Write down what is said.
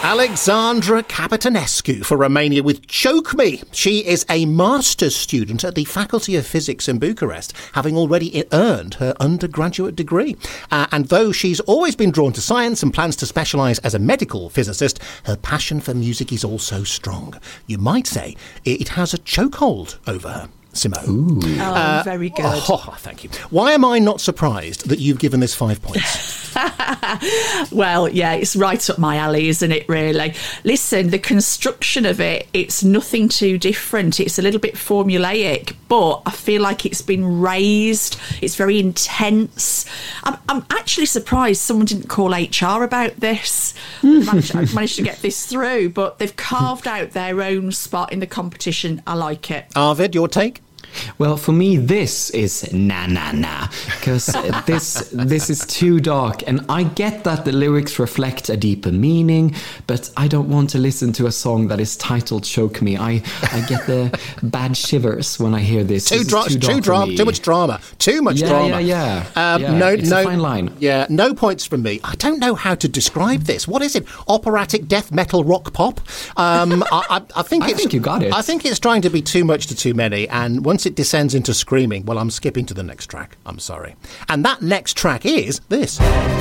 Alexandra Capitanescu for Romania with Choke Me. She is a master's student at the Faculty of Physics in Bucharest, having already earned her undergraduate degree. And though she's always been drawn to science and plans to specialise as a medical physicist, her passion for music is also strong. You might say it has a chokehold over her. Simone. Very good. Thank you. Why am I not surprised that you've given this 5 points? Well, yeah, it's right up my alley, isn't it, really? Listen, the construction of it, it's nothing too different. It's a little bit formulaic, but I feel like it's been raised. It's very intense. I'm actually surprised someone didn't call HR about this. I managed to get this through, but they've carved out their own spot in the competition. I like it. Arvid, your take? Well, for me, this is na, because this is too dark, and I get that the lyrics reflect a deeper meaning, but I don't want to listen to a song that is titled Choke Me. I get the bad shivers when I hear this. Too much drama. Too much drama. Yeah. It's a fine line. Yeah, no points from me. I don't know how to describe this. What is it? Operatic death metal rock pop? I think you got it. I think it's trying to be too much to too many, and once it descends into screaming, well, I'm skipping to the next track. I'm sorry. And that next track is this.